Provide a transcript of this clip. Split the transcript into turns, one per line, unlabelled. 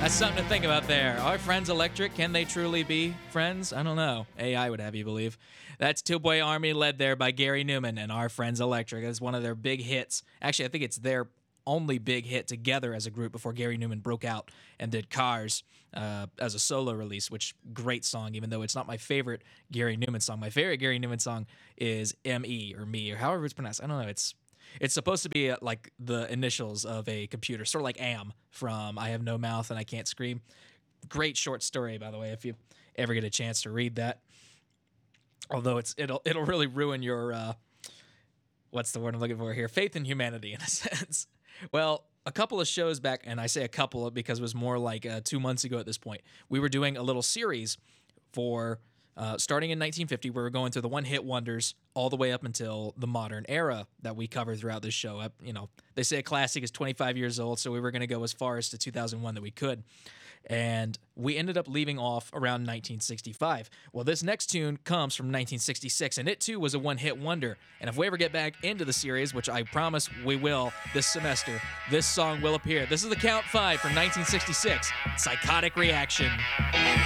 That's something to think about there. Are friends electric? Can they truly be friends? I don't know. AI would have you believe. That's Two Boy Army, led there by Gary Newman and Our Friends Electric. It's one of their big hits. Actually, I think it's their only big hit together as a group before Gary Newman broke out and did Cars as a solo release, which great song, even though it's not my favorite Gary Newman song. My favorite Gary Newman song is M.E. or Me or however it's pronounced. I don't know. It's supposed to be like the initials of a computer, sort of like Am from I Have No Mouth and I Can't Scream. Great short story, by the way, if you ever get a chance to read that. Although it'll really ruin your what's the word I'm looking for here? Faith in humanity, in a sense. Well, a couple of shows back, and I say a couple because it was more like 2 months ago at this point, we were doing a little series for starting in 1950. We were going through the one-hit wonders all the way up until the modern era that we covered throughout this show. They say a classic is 25 years old, so we were going to go as far as to 2001 that we could. And we ended up leaving off around 1965. Well, this next tune comes from 1966, and it too was a one-hit wonder. And if we ever get back into the series, which I promise we will this semester, this song will appear. This is the Count 5 from 1966, Psychotic Reaction.